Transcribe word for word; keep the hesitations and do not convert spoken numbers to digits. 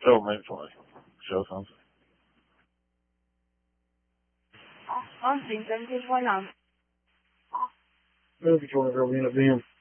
So mate play. Show something. I'm thinking, just why not? Maybe you want to go in at them.